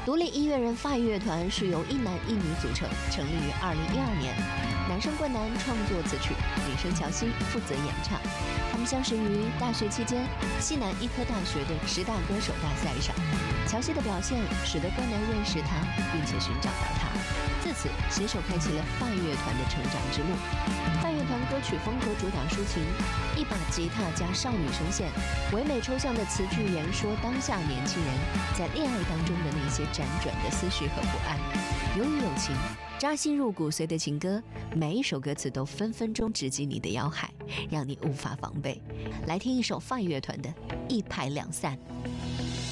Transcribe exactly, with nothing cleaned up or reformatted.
独立音乐人法语乐团是由一男一女组成，成立于二零一二年。男生冠南创作词曲，女生乔西负责演唱。他们相识于大学期间西南医科大学的十大歌手大赛上。乔西的表现使得冠南认识他，并且寻找到他。自此，携手开启了法语乐团的成长之路。法语乐团歌曲风格主打抒情，一把吉他加少女声线，唯美抽象的词句言说当下年轻人在恋爱当中的那些辗转的思绪和不安。由于友情，扎心入骨髓的情歌，每一首歌词都分分钟直击你的要害，让你无法防备。来听一首法语乐团的《一拍两散》。